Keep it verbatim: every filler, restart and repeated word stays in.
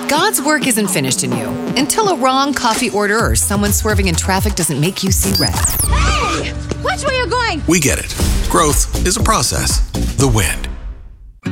God's work isn't finished in you until a wrong coffee order or someone swerving in traffic doesn't make you see red. Hey! Watch where you're going! We get it. Growth is a process. The Wind.